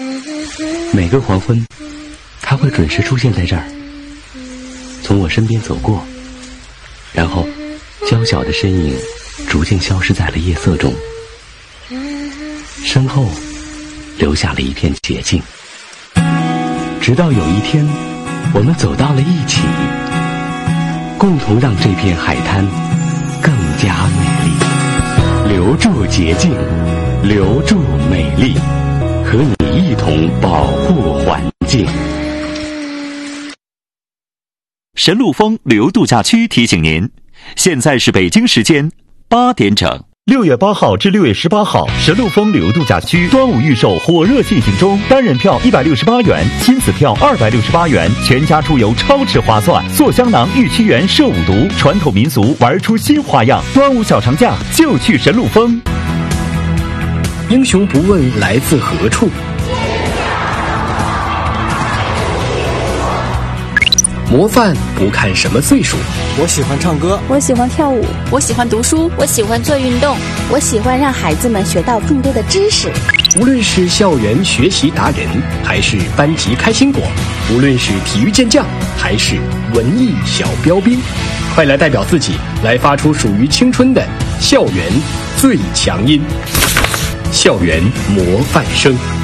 每个黄昏，他会准时出现在这儿，从我身边走过，然后娇小的身影逐渐消失在了夜色中，身后留下了一片洁净。直到有一天，我们走到了一起，共同让这片海滩更加美丽。留住洁净，留住美丽，和你一同保护环境。 神鹿峰旅游度假区提醒您，现在是北京时间8点整。6月8号至6月18号，神鹿峰旅游度假区端午预售火热进行中，单人票168元，亲子票268元，全家出游超值划算。做香囊玉溪园摄五毒，传统民俗玩出新花样。端午小长假就去神鹿峰。 英雄不问来自何处，模范不看什么岁数。 我喜欢唱歌， 我喜欢跳舞， 我喜欢读书， 我喜欢做运动， 我喜欢让孩子们学到更多的知识。 无论是校园学习达人，还是班级开心果，无论是体育健将，还是文艺小标兵，快来代表自己，来发出属于青春的校园最强音，校园模范生。